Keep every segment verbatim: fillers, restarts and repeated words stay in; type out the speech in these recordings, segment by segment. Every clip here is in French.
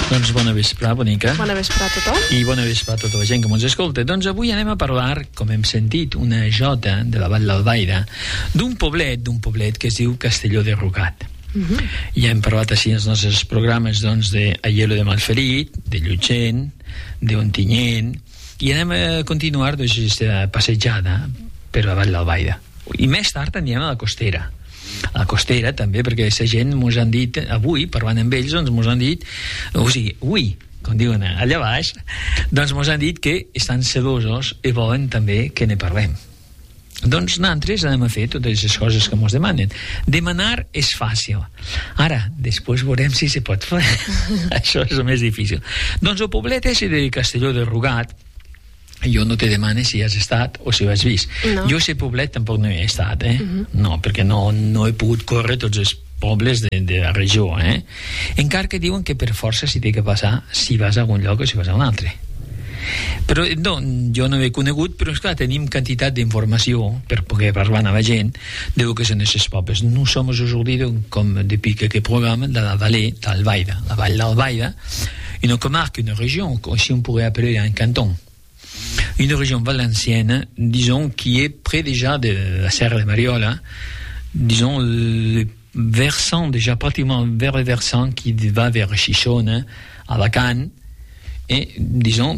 Doncs bona vesprà, bonica. Bona vesprà a tothom. I bona vesprà a tota la gent que ens escolta. Doncs avui anem a parlar, com hem sentit, una jota de la Vall d'Albaida, d'un poblet, d'un poblet que es diu Castelló de Rugat. Uh-huh. Ja hem parlat així en els nostres programes, doncs, de Aielo de Malferit, de Llutxent, de Ontinyent, i anem a continuar, doncs, aquesta passejada per la Vall d'Albaida. I més tard anirem a la Costera. A la Costera també, perquè aquesta gent mos han dit avui, parlant amb ells, doncs mos han dit, o sigui, avui, com diuen allà baix, doncs mos han dit que estan sedosos i volen també que ne parlem. Doncs nosaltres anem a fer totes les coses que mos demanen. Demanar és fàcil. Ara, després veurem si se pot fer. Això és el més difícil. Doncs el poblet és de Castelló de Rugat. Jo no te demane si has estat o si ho has vist. No. Jo a aquest poblet tampoc no hi he estat, eh? Uh-huh. No, perquè no, no he pogut córrer tots els pobles de, de la regió, eh? Encara que diuen que per força s'hi té que passar si vas a algun lloc o si vas a un altre. Però no, jo no he conegut, però esclar, tenim quantitat d'informació per poder parlar amb la gent de lo que són aquests pobles. No som, us ho dic, com depuis quelques programes, de la vallée d'Albaida, la Vall d'Albaida, une comarque, une région, si on pourrait appeler un canton. Une région valencienne, disons, qui est près déjà de la Serre de Mariola, disons, le versant, déjà pratiquement vers le versant qui va vers Chichone, Alacant, et, disons,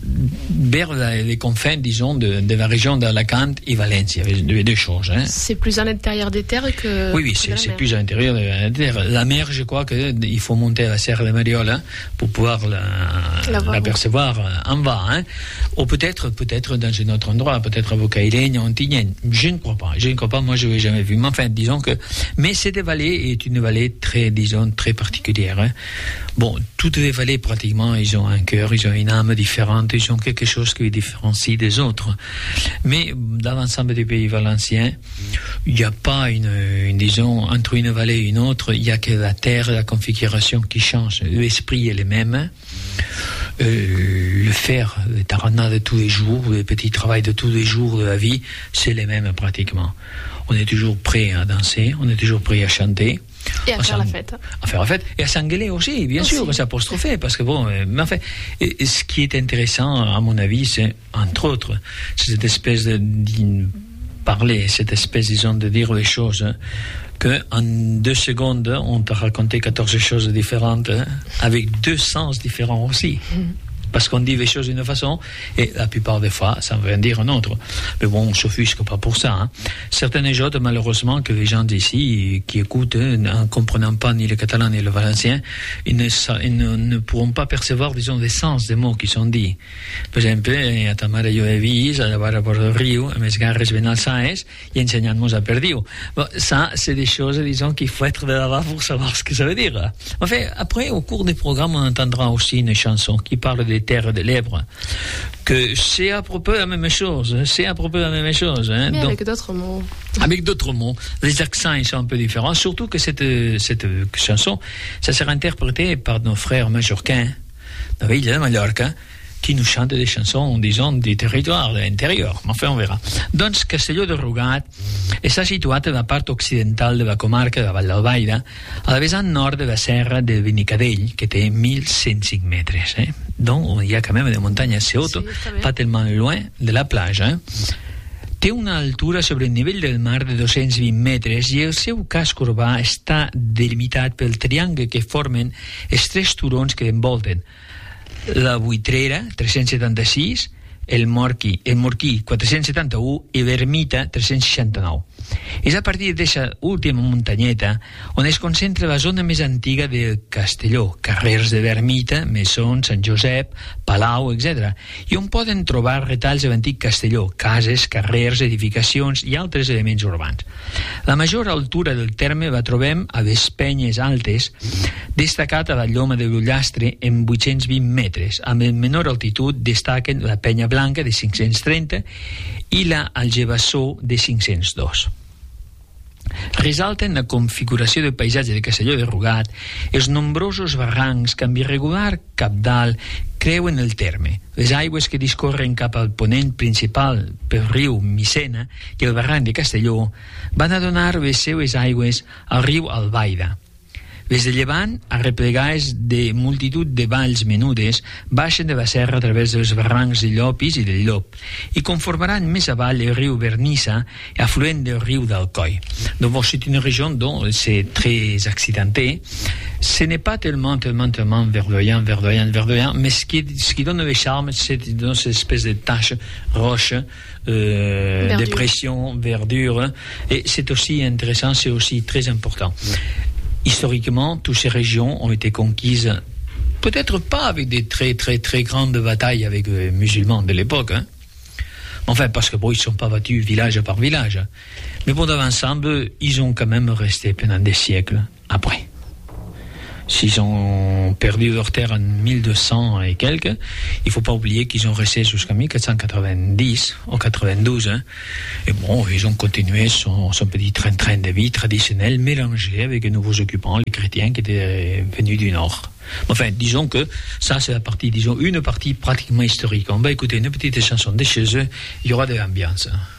vers la, les confins, disons, de, de la région d'Alacant et Valencia, les deux choses. Hein. C'est plus à l'intérieur des terres que... Oui, oui, c'est, c'est plus à l'intérieur de la terre. La mer, je crois qu'il faut monter à la Serre de Mariola pour pouvoir la, la l'apercevoir en bas. Hein. Ou peut-être, peut-être dans un autre endroit, peut-être à Bocaïrègne, Ontinyent. Je ne crois pas, je ne crois pas, moi je ne l'ai jamais vu. Mais enfin, disons que... Mais cette vallée est une vallée très, disons, très particulière. Hein. Bon, toutes les vallées, pratiquement, ils ont un cœur, ils ont une âme différente, ils ont quelque chose qui les différencie des autres. Mais dans l'ensemble du pays valencien, il n'y a pas une, une, disons, entre une vallée et une autre, il n'y a que la terre, la configuration qui change. L'esprit est le même. Euh, le faire, le tarannat de tous les jours, le petit travail de tous les jours de la vie, c'est le même pratiquement. On est toujours prêt à danser, on est toujours prêt à chanter. Et à faire la fête. À faire la fête. Et à s'engueuler aussi, bien aussi. sûr, à s'apostropher. Parce que bon, euh, mais enfin, et, et ce qui est intéressant, à mon avis, c'est, entre autres, cette espèce de, de parler, cette espèce, disons, de dire les choses, hein, que en deux secondes, on t'a raconté quatorze choses différentes, hein, avec deux sens différents aussi. Mm. Parce qu'on dit les choses d'une façon et la plupart des fois ça veut dire une autre, mais bon, on s'offusque pas pour ça, hein. Certaines joutes, malheureusement, que les gens d'ici qui écoutent, en comprenant pas ni le catalan ni le valencien, ils ne, ils ne, ne pourront pas percevoir, disons, les sens des mots qui sont dits. Per exemple, a ta mare jo he vist a la vora del riu amb les garres ben alçades i ensenyant-nos a perdiu. Bon, ça c'est des choses, disons, qu'il faut être de là-bas pour savoir ce que ça veut dire. Enfin, après, au cours des programmes, on entendra aussi une chanson qui parle des terres de l'Èbre, que c'est à propos la même chose, c'est à propos la même chose. Hein. Mais Donc, avec d'autres mots. Avec d'autres mots. Les accents, ils sont un peu différents, surtout que cette, cette chanson, ça sera interprété par nos frères majorquins, de la Villa de Mallorca, qui nous chantent des chansons, disons, du territoire, de l'intérieur. Enfin, on verra. Doncs Castelló de Rugat està situat a la part occidental de la comarca de la Vall d'Albaida, a la vessant nord de la serra de Benicadell, que té mil cent cinc metres. Eh? Donc, il y a quand même des montagnes assez hautes, sí, pas tellement loin de la plage. Eh? Té una altura sobre el nivell del mar de dos-cents vint metres i el seu casc urbà està delimitat pel triangle que formen els tres turons que l'envolten. La Buitrera, tres-cents setanta-sis, el Morqui, el Morquí, quatre-cents setanta-u i l'Ermita, tres-cents seixanta-nou. És a partir d'aquesta última muntanyeta on es concentra la zona més antiga del Castelló, carrers de l'Ermita, Mesón, Sant Josep, Palau, etcètera, i on poden trobar retalls de l'antic Castelló, cases, carrers, edificacions i altres elements urbans. La major altura del terme la trobem a les Penyes Altes, destacat a la Lloma de l'Ullastre en vuit-cents vint metres. Amb el menor altitud destaquen la Penya Blanca de cinc-cents trenta i la Algebassó de cinc-cents dos. Resalten la configuració del paisatge de Castelló de Rugat els nombrosos barrancs que amb irregular cabdal creuen el terme. Les aigües que discorren cap al ponent principal pel riu Micena i el barranc de Castelló van a donar les seues aigües al riu Albaida. Des de llevant, arreplegats de multitud de valls menudes, baixen de la serra a través dels barrancs de Llopis i del Llop i conformaran més avall el riu Vernissa, afluent del riu d'Alcoi. Donc c'est une région dont c'est très accidenté. Ce n'est pas tellement, tellement, tellement verdoyant, verdoyant, verdoyant, mais ce qui, ce qui donne le charme, c'est dans cette espèce de taches roches, euh, verdure. dépression, verdure, et c'est aussi intéressant, c'est aussi très important. Historiquement, toutes ces régions ont été conquises, peut-être pas avec des très, très, très grandes batailles avec les musulmans de l'époque, hein. Enfin, parce que bon, ils ne sont pas battus village par village. Mais bon, dans l'ensemble, ils ont quand même resté pendant des siècles après. S'ils ont perdu leur terre en mille deux cents et quelques, il ne faut pas oublier qu'ils ont resté jusqu'en mille quatre cent quatre-vingt-dix ou quatre-vingt-douze. Hein. Et bon, ils ont continué son, son petit train-train de vie traditionnel mélangé avec les nouveaux occupants, les chrétiens qui étaient venus du Nord. Enfin, disons que ça, c'est la partie, disons, une partie pratiquement historique. On va écouter une petite chanson de chez eux, il y aura de l'ambiance.